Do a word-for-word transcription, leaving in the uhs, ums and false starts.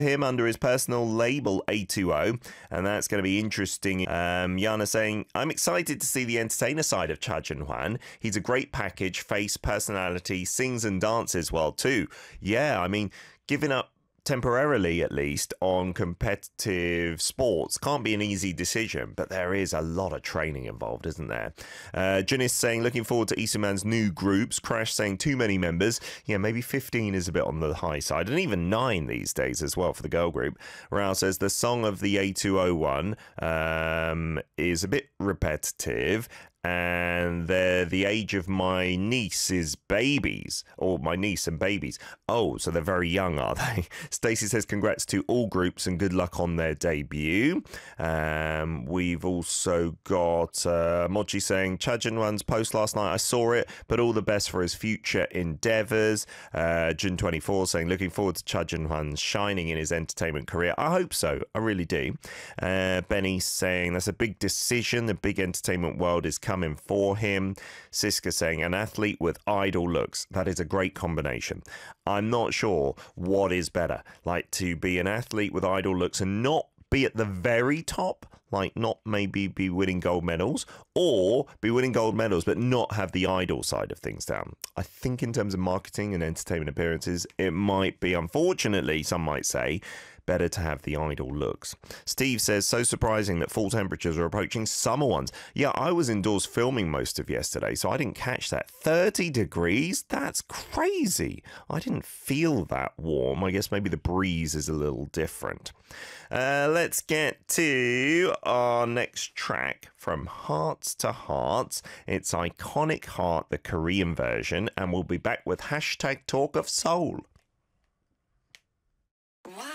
him under his personal label A two O, and that's going to be interesting. Um, Yana saying, I'm excited to see the entertainer side of Cha Jin-hwan. He's a great package, face, personality, sings and dances well too. Yeah, I mean, giving up temporarily at least on competitive sports can't be an easy decision, but there is a lot of training involved, isn't there? uh Jin is saying looking forward to Isuman's new groups. Crash saying too many members. Yeah, maybe fifteen is a bit on the high side, and even nine these days as well for the girl group. Rao says the song of the A two O one um is a bit repetitive, and they're the age of my niece's babies, or my niece and babies. Oh, so they're very young, are they? Stacey says congrats to all groups and good luck on their debut. Um, we've also got uh, Mochi saying Cha Jin-hwan's post last night, I saw it, but all the best for his future endeavours. Uh, Jun twenty-four saying looking forward to Cha Jin-hwan shining in his entertainment career. I hope so, I really do. Uh, Benny saying that's a big decision. The big entertainment world is coming coming for him. Siska saying an athlete with idol looks. That is a great combination. I'm not sure what is better, like to be an athlete with idol looks and not be at the very top, like not maybe be winning gold medals, or be winning gold medals but not have the idol side of things down. I think in terms of marketing and entertainment appearances, it might be, unfortunately, some might say, better to have the idol looks. Steve says, so surprising that fall temperatures are approaching summer ones. Yeah, I was indoors filming most of yesterday, so I didn't catch that. thirty degrees? That's crazy. I didn't feel that warm. I guess maybe the breeze is a little different. Uh, let's get to our next track from Hearts to Hearts. It's Iconic Heart, the Korean version, and we'll be back with hashtag Talk of Seoul. Wow.